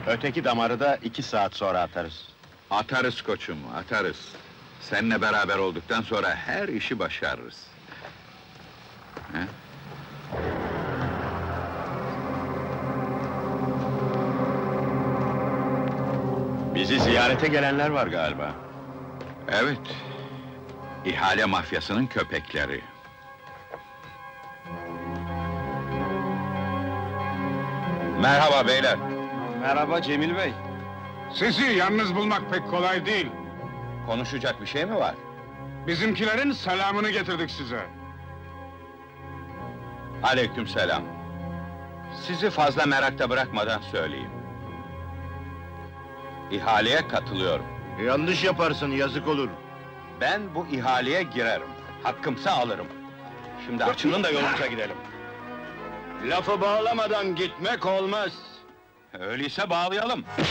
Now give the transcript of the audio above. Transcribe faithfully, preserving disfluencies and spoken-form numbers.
Öteki damarı da iki saat sonra atarız. Atarız koçum, atarız. Seninle beraber olduktan sonra her işi başarırız. He? Bizi ziyarete gelenler var galiba. Evet. İhale mafyasının köpekleri. Merhaba beyler. Merhaba Cemil Bey. Sizi yalnız bulmak pek kolay değil. Konuşacak bir şey mi var? Bizimkilerin selamını getirdik size. Aleykümselam. Sizi fazla merakta bırakmadan söyleyeyim. İhaleye katılıyorum. Yanlış yaparsın, yazık olur. Ben bu ihaleye girerim. Hakkımsa alırım. Şimdi açılın da yolumuza gidelim. Lafı bağlamadan gitmek olmaz. Öyleyse bağlayalım.